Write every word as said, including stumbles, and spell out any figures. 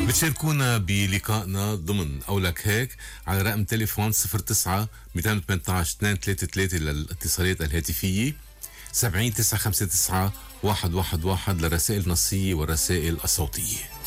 بتشاركونا بلقائنا ضمن أولك هيك على رقم تليفون صفر تسعة مئتين وثمانية عشر اثنين ثلاثة ثلاثة للاتصالات الهاتفية، سبعين تسعة خمسة تسعة واحد واحد واحد للرسائل النصية والرسائل الصوتية.